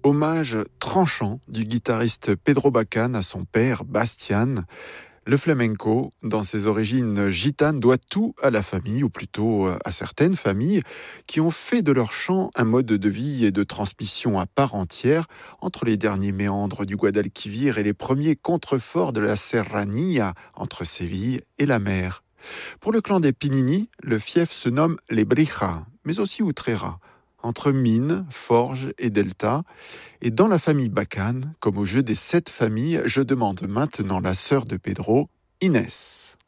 Hommage tranchant du guitariste Pedro Bacán à son père Bastián. Le flamenco, dans ses origines gitanes, doit tout à la famille, ou plutôt à certaines familles, qui ont fait de leur chant un mode de vie et de transmission à part entière entre les derniers méandres du Guadalquivir et les premiers contreforts de la Serranía, entre Séville et la mer. Pour le clan des Pinini, le fief se nomme les Brija, mais aussi Utrera, entre mines, forges et delta. Et dans la famille Bacán, comme au jeu des 7 familles, je demande maintenant la sœur de Pedro, Inès.